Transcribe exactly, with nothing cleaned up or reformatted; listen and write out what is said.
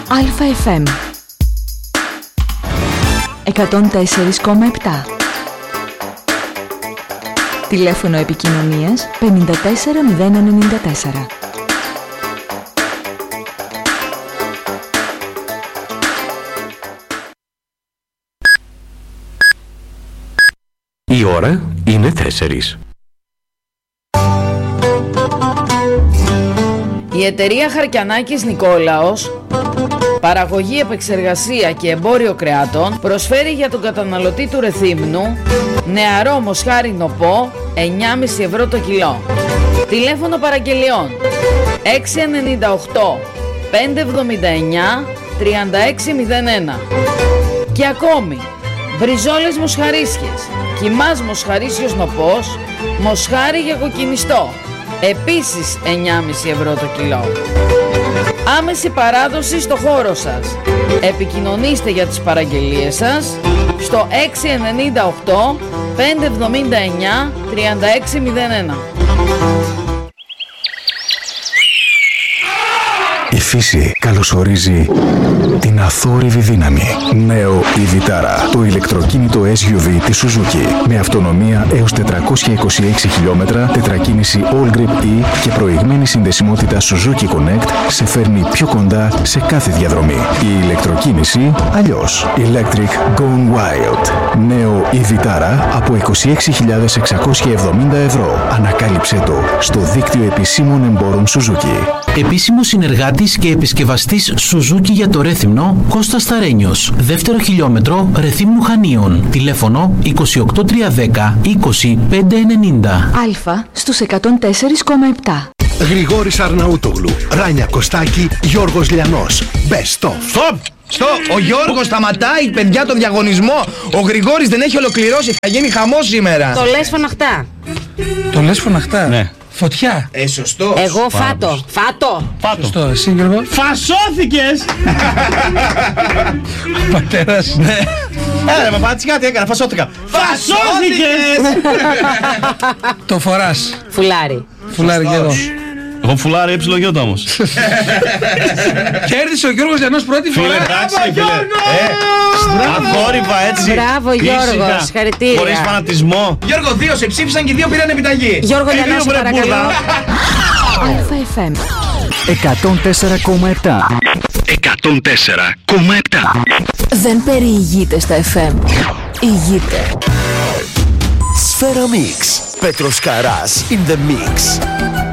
Αλφα εφ εμ εκατόν τέσσερα κόμμα επτά. Τηλέφωνο επικοινωνίας πενήντα τέσσερα μηδέν ενενήντα τέσσερα. Η ώρα είναι τέσσερις. Η εταιρεία Χαρκιανάκης Νικόλαος, παραγωγή, επεξεργασία και εμπόριο κρεάτων, προσφέρει για τον καταναλωτή του Ρεθύμνου νεαρό μοσχάρι νοπό εννιά κόμμα πέντε ευρώ το κιλό. Τηλέφωνο παραγγελιών έξι εννιά οκτώ πέντε εβδομήντα εννιά τριάντα έξι μηδέν ένα. Και ακόμη μπριζόλες μοσχαρίσιες, κιμάς μοσχαρίσιος νοπός, μοσχάρι για κοκκινιστό, επίσης εννιά κόμμα πέντε ευρώ το κιλό. Άμεση παράδοση στο χώρο σας. Επικοινωνήστε για τις παραγγελίες σας στο έξι εννιά οκτώ πέντε εβδομήντα εννιά τριάντα έξι μηδέν ένα. Η φύση καλωσορίζει την αθόρυβη δύναμη. Νέο η Vitara, το ηλεκτροκίνητο ες γιου βι της Suzuki. Με αυτονομία έως τετρακόσια είκοσι έξι χιλιόμετρα, τετρακίνηση All Grip E και προηγμένη συνδεσιμότητα Suzuki Connect σε φέρνει πιο κοντά σε κάθε διαδρομή. Η ηλεκτροκίνηση αλλιώς. Electric Gone Wild. Νέο η Vitara από είκοσι έξι χιλιάδες εξακόσια εβδομήντα ευρώ. Ανακάλυψε το στο δίκτυο επισήμων εμπόρων Suzuki. Επίσημος συνεργάτης και επισκευαστής Suzuki για το Ρέθυμνο, Κώστας Σταρένιος. Δεύτερο χιλιόμετρο Ρεθύμνου Χανίων. Τηλέφωνο είκοσι οκτώ τριακόσια δέκα είκοσι πέντε ενενήντα. Αλφα στους εκατόν τέσσερα κόμμα επτά. Γρηγόρης Αρναούτογλου, Ράνια Κωστάκη, Γιώργος Λιανός. Best of. Στοπ! Στοπ! Ο Γιώργος σταματάει, παιδιά, το διαγωνισμό. Ο Γρηγόρης δεν έχει ολοκληρώσει. Θα γίνει χαμός σήμερα. Το λες φωναχτά. Το λες φωναχτά. Ναι. Φωτιά. Ε, σωστό. Εγώ φάτο. Φάτο. Φάτο. Σωστό. Εσύ, Γιώργο. Φασώθηκες! Ο πατέρας. Ναι. Έλα, με πάτησε κάτι, έκανα. Φασώθηκα. Φασώθηκες! Το φοράς. Φουλάρι. Φουλάρι και εδώ. Εγώ φουλάρι έψιλο γιώτα όμως. Κέρδισε ο Γιώργος Λιανός πρώτη φορά. Εντάξει, Γιώργο! Αθόρυβα έτσι. Μπράβο, Γιώργο. Συγχαρητήρια. Χωρίς φανατισμό. Γιώργο, δύο σε ψήφισαν και δύο πήραν επιταγή. Γιώργο Λιανός, παρακαλώ. Αλφα εφ εμ εκατόν τέσσερα κόμμα επτά. εκατόν τέσσερα κόμμα επτά. Δεν περιηγείται στα εφ εμ. Ηγείται. Σφαίρα Mix. Πέτρος Καράς in the mix.